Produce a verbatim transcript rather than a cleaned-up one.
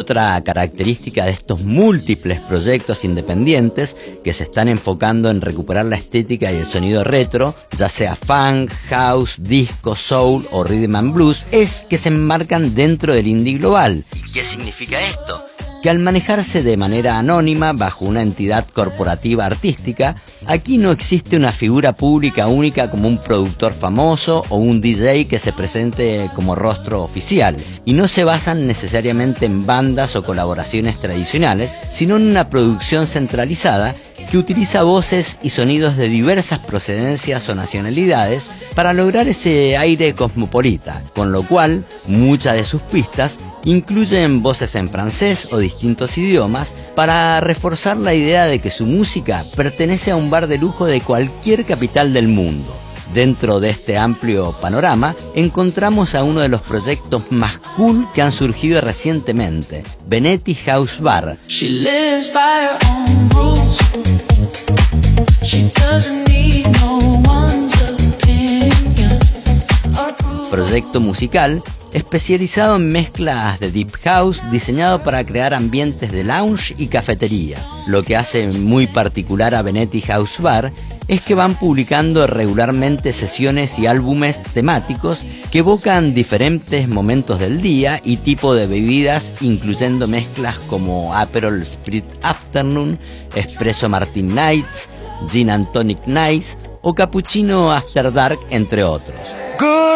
otra característica de estos múltiples proyectos independientes que se están enfocando en recuperar la estética y el sonido retro, ya sea funk, house, disco, soul o rhythm and blues, es que se enmarcan dentro del indie global. ¿Y qué significa esto? Que al manejarse de manera anónima bajo una entidad corporativa artística, aquí no existe una figura pública única como un productor famoso o un D J que se presente como rostro oficial, y no se basan necesariamente en bandas o colaboraciones tradicionales, sino en una producción centralizada que utiliza voces y sonidos de diversas procedencias o nacionalidades para lograr ese aire cosmopolita, con lo cual muchas de sus pistas incluyen voces en francés o distintos idiomas para reforzar la idea de que su música pertenece a un bar de lujo de cualquier capital del mundo. Dentro de este amplio panorama encontramos a uno de los proyectos más cool que han surgido recientemente, Benetti House Bar. She lives by her own rules. She doesn't need no one's opinion. Proyecto musical especializado en mezclas de deep house, diseñado para crear ambientes de lounge y cafetería. Lo que hace muy particular a Benetti House Bar es que van publicando regularmente sesiones y álbumes temáticos que evocan diferentes momentos del día y tipo de bebidas, incluyendo mezclas como Aperol Spritz Afternoon, Espresso Martini Nights, Gin and Tonic Nights o Cappuccino After Dark, entre otros.